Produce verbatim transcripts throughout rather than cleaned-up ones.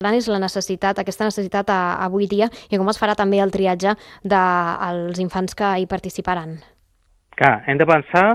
gran és la necessitat, aquesta necessitat a, avui dia i com es farà també el triatge dels infants que hi participaran? Clar, hem de pensar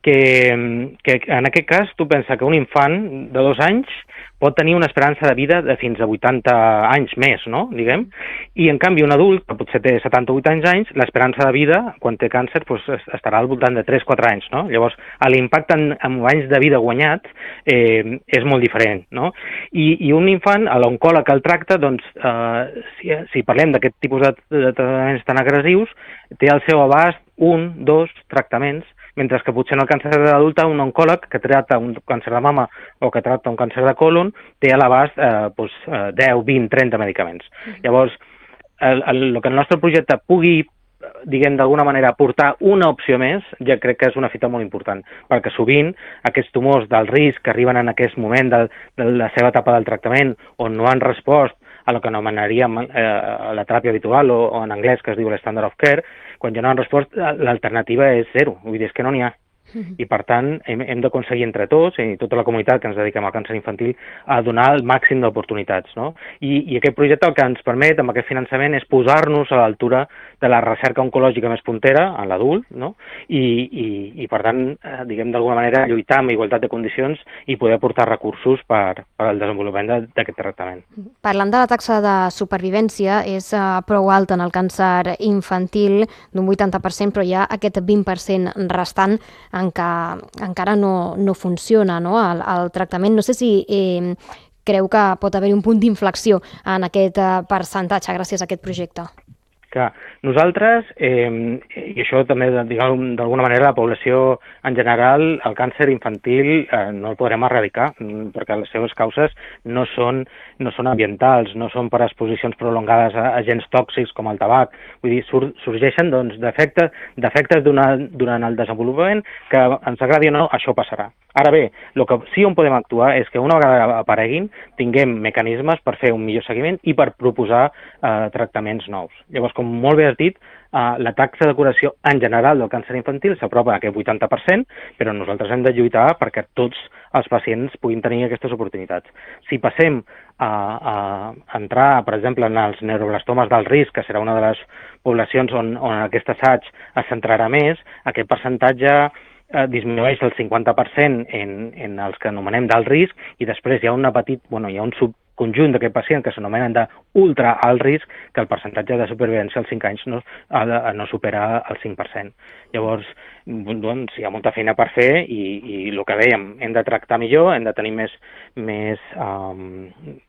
que, que en aquest cas tu pensa que un infant de dos anys pot tenir una esperança de vida de fins a vuitanta anys més, no?, diguem, i en canvi un adult, que potser té setanta o vuitanta anys, l'esperança de vida, quan té càncer, doncs, estarà al voltant de tres o quatre anys, no? Llavors, l'impacte en, en anys de vida guanyats eh, és molt diferent, no? I, i un infant, a l'oncòleg que el tracta, doncs, eh, si, si parlem d'aquest tipus de, de tractaments tan agressius, té al seu abast un, dos tractaments, mentre que potser en el càncer de l'adulta un oncòleg que tracta un càncer de mama o que tracta un càncer de còlon té a l'abast eh, doncs, deu, vint, trenta medicaments. Mm-hmm. Llavors, el, el, el que el nostre projecte pugui, diguem, d'alguna manera, aportar una opció més, ja crec que és una fita molt important, perquè sovint aquests tumors del risc que arriben en aquest moment de, de la seva etapa del tractament on no han respost a lo que anomenaríem eh, la teràpia habitual o, o en anglès que es diu l'standard of care, quan ja no han respost, l'alternativa és zero, vull dir, és que no n'hi ha. I, per tant, hem, hem d'aconseguir entre tots, i tota la comunitat que ens dediquem al càncer infantil, a donar el màxim d'oportunitats, no? I, I aquest projecte el que ens permet, amb aquest finançament, és posar-nos a l'altura de la recerca oncològica més puntera, en l'adult, no? I, i, i, per tant, eh, diguem, d'alguna manera, lluitar amb igualtat de condicions i poder aportar recursos per, per al desenvolupament d'aquest tractament. Parlant de la taxa de supervivència, és uh, prou alta en el càncer infantil, d'un vuitanta per cent, però hi ha aquest vint per cent restant en què encara no, no funciona, no? El, el tractament. No sé si eh, creu que pot haver-hi un punt d'inflexió en aquest eh, percentatge gràcies a aquest projecte. Clar, nosaltres, eh, i això també, diguem, d'alguna manera, la població en general, el càncer infantil eh, no el podrem erradicar, perquè les seves causes no són, no són ambientals, no són per exposicions prolongades a agents tòxics com el tabac. Vull dir, sur, sorgeixen doncs, defectes, defectes durant el desenvolupament que ens agradi o no, això passarà. Ara bé, el que sí on podem actuar és que una vegada apareguin tinguem mecanismes per fer un millor seguiment i per proposar eh, tractaments nous. Llavors, com molt bé has dit, eh, la taxa de curació en general del càncer infantil s'apropa a aquest vuitanta per cent, però nosaltres hem de lluitar perquè tots els pacients puguin tenir aquestes oportunitats. Si passem a, a entrar, per exemple, en els neuroblastomes del risc, que serà una de les poblacions on, on aquest assaig es centrarà més, aquest percentatge eh, disminueix el cinquanta per cent en, en els que anomenem d'alt risc i després hi ha, una petit, bueno, hi ha un subconjunt d'aquest pacient que s'anomenen d'ultra alt risc, que el percentatge de supervivència als cinc anys no, no supera el cinc per cent. Llavors, doncs, hi ha molta feina per fer i, i el que dèiem, hem de tractar millor, hem de tenir més, més, um,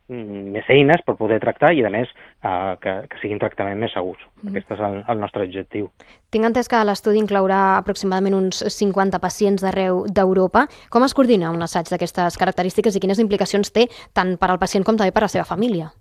més eines per poder tractar i, a més, uh, que, que siguin tractaments més segurs. Mm. Aquest és el, el nostre objectiu. Tinc entès que l'estudi inclourà aproximadament uns cinquanta pacients d'arreu d'Europa. Com es coordina un assaig d'aquestes característiques i quines implicacions té tant per al pacient com també per a la seva família?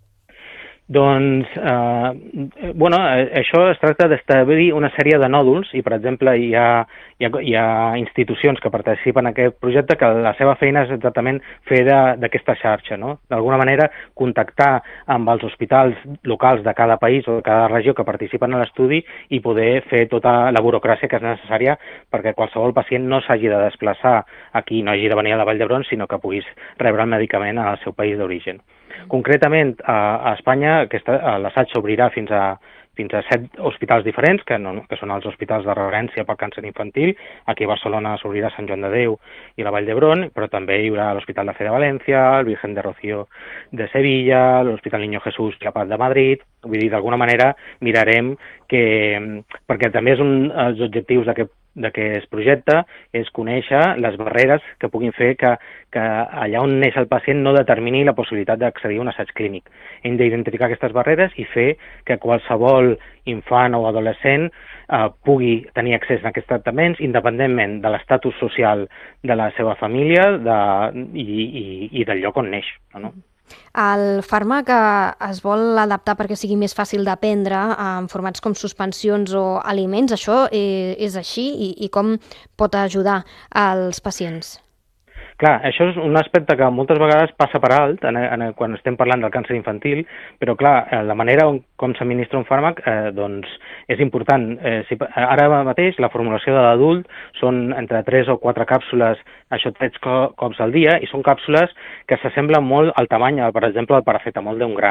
Doncs, eh, bueno, això es tracta d'establir una sèrie de nòduls i, per exemple, hi ha, hi ha, hi ha institucions que participen en aquest projecte que la seva feina és exactament fer d'aquesta xarxa, no? D'alguna manera, contactar amb els hospitals locals de cada país o de cada regió que participen en l'estudi i poder fer tota la burocràcia que és necessària perquè qualsevol pacient no s'hagi de desplaçar aquí, no hagi de venir a la Vall d'Hebron, sinó que puguis rebre el medicament al seu país d'origen. Concretament, a, a Espanya l'assaig s'obrirà fins a, fins a set hospitals diferents, que, no, que són els hospitals de referència pel càncer infantil. Aquí a Barcelona s'obrirà Sant Joan de Déu i la Vall d'Hebron, però també hi haurà l'Hospital de Fe de València, el Virgen de Rocío de Sevilla, l'Hospital Niño Jesús i la Paz de Madrid. Vull dir, d'alguna manera mirarem que, perquè també és un dels objectius d'aquest d'aquest projecte, és conèixer les barreres que puguin fer que, que allà on neix el pacient no determini la possibilitat d'accedir a un assaig clínic. Hem d'identificar aquestes barreres i fer que qualsevol infant o adolescent eh, pugui tenir accés a aquests tractaments independentment de l'estatus social de la seva família de, i, i, i del lloc on neix, no? El fàrmac es vol adaptar perquè sigui més fàcil de prendre en formats com suspensions o aliments. Això és així i, i com pot ajudar als pacients? Clar, això és un aspecte que moltes vegades passa per alt en, en, quan estem parlant del càncer infantil, però clar, la manera on, com s'administra un fàrmac eh, doncs és important. Eh, si, ara mateix la formulació de l'adult són entre tres o quatre càpsules, això tres cops al dia, i són càpsules que s'assemblen molt al tamany, per exemple, al paracetamol d'un gram.